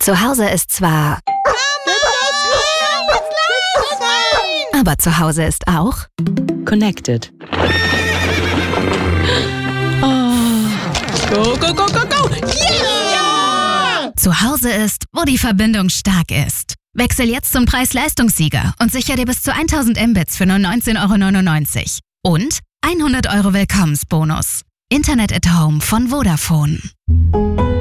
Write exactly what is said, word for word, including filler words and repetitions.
Zu Hause ist zwar... Aber zu Hause ist auch... Connected. Oh. Go, go, go, go, go! Yeah! Zu Hause ist, wo die Verbindung stark ist. Wechsel jetzt zum Preis-Leistungssieger und sicher dir bis zu tausend Mbits für nur neunzehn Euro neunundneunzig. Und hundert Euro Willkommensbonus. Internet at Home von Vodafone.